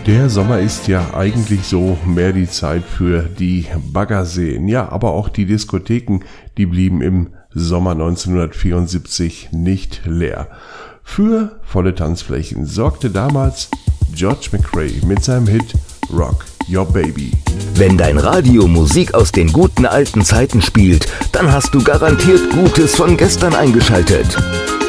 Der Sommer ist ja eigentlich so mehr die Zeit für die Baggerseen. Ja, aber auch die Diskotheken, die blieben im Sommer 1974 nicht leer. Für volle Tanzflächen sorgte damals George McRae mit seinem Hit Rock Your Baby. Wenn dein Radio Musik aus den guten alten Zeiten spielt, dann hast du garantiert Gutes von gestern eingeschaltet.